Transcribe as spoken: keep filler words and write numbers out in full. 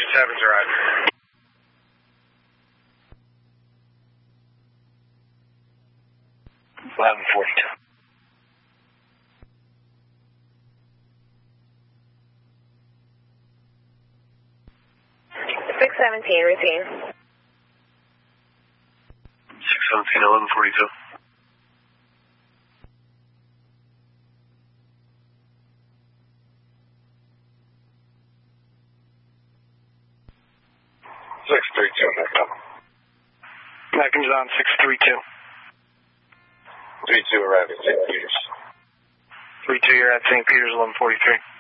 seven's arriving. eleven forty-two. six seventeen, routine. six seventeen, eleven forty-two. six three two, Macon. Macon's on six three two. three two arriving, Saint Peters. three two, you're at Saint Peters, eleven forty-three.